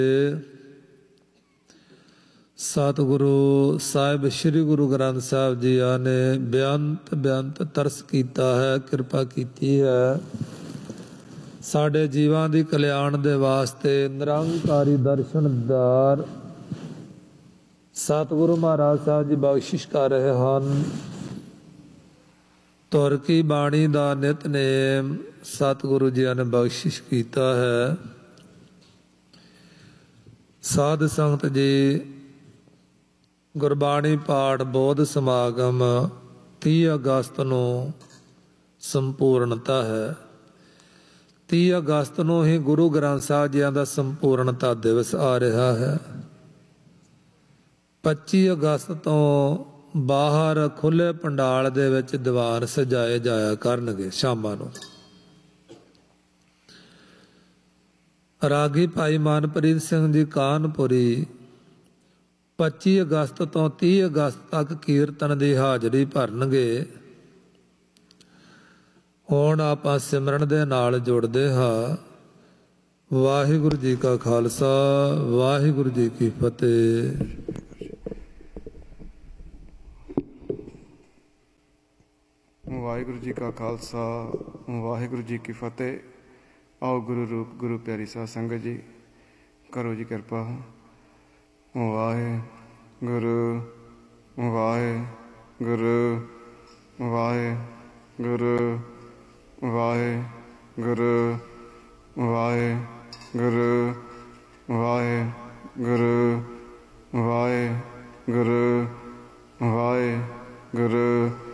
ਸਤਿਗੁਰੂ ਸਾਹਿਬ ਸ੍ਰੀ ਗੁਰੂ ਗ੍ਰੰਥ ਸਾਹਿਬ ਜੀ ਨੇ ਬੇਅੰਤ ਤਰਸ ਕੀਤਾ ਹੈ, ਕਿਰਪਾ ਕੀਤੀ ਹੈ। ਸਾਡੇ ਜੀਵਾਂ ਦੀ ਕਲਿਆਣ ਦੇ ਵਾਸਤੇ ਨਿਰੰਕਾਰੀ ਦਰਸ਼ਨਦਾਰ ਸਤਿਗੁਰੂ ਮਹਾਰਾਜ ਸਾਹਿਬ ਜੀ ਬਖਸ਼ਿਸ਼ ਕਰ ਰਹੇ ਹਨ। ਤੁਰ ਕੀ ਬਾਣੀ ਦਾ ਨਿਤਨੇਮ ਸਤਿਗੁਰੂ ਜੀ ਨੇ ਬਖਸ਼ਿਸ਼ ਕੀਤਾ ਹੈ। ਸਾਧ ਸੰਗਤ ਜੀ, ਗੁਰਬਾਣੀ ਪਾਠ ਬੋਧ ਸਮਾਗਮ 30 ਅਗਸਤ ਨੂੰ ਸੰਪੂਰਨਤਾ ਹੈ। 30 ਅਗਸਤ ਨੂੰ ਹੀ ਗੁਰੂ ਗ੍ਰੰਥ ਸਾਹਿਬ ਜੀ ਦਾ ਸੰਪੂਰਨਤਾ ਦਿਵਸ ਆ ਰਿਹਾ ਹੈ। 25 ਅਗਸਤ ਤੋਂ ਬਾਹਰ ਖੁੱਲ੍ਹੇ ਪੰਡਾਲ ਦੇ ਵਿੱਚ ਦੀਵਾਨ ਸਜਾਏ ਜਾਇਆ ਕਰਨਗੇ ਸ਼ਾਮਾਂ ਨੂੰ। ਰਾਗੀ ਭਾਈ ਮਨਪ੍ਰੀਤ ਸਿੰਘ ਜੀ ਕਾਨਪੁਰੀ 25 ਅਗਸਤ ਤੋਂ 30 ਅਗਸਤ ਤੱਕ ਕੀਰਤਨ ਦੀ ਹਾਜ਼ਰੀ ਭਰਨਗੇ। ਹੁਣ ਆਪਾਂ ਸਿਮਰਨ ਦੇ ਨਾਲ ਜੁੜਦੇ ਹਾਂ। ਵਾਹਿਗੁਰੂ ਜੀ ਕਾ ਖਾਲਸਾ, ਵਾਹਿਗੁਰੂ ਜੀ ਕੀ ਫਤਿਹ। ਵਾਹਿਗੁਰੂ ਜੀ ਕਾ ਖਾਲਸਾ, ਵਾਹਿਗੁਰੂ ਜੀ ਕੀ ਫਤਿਹ। ਆਓ ਗੁਰੂ ਰੂਪ ਗੁਰੂ ਪਿਆਰੀ ਸਾਧ ਸੰਗਤ ਜੀ, ਕਰੋ ਜੀ ਕਿਰਪਾ। ਵਾਹਿਗੁਰੂ ਵਾਹਿਗੁਰੂ ਵਾਹਿਗੁਰੂ ਵਾਹਿਗੁਰੂ ਵਾਹਿਗੁਰੂ ਵਾਹਿਗੁਰੂ ਵਾਹਿਗੁਰੂ ਵਾਹਿਗੁਰੂ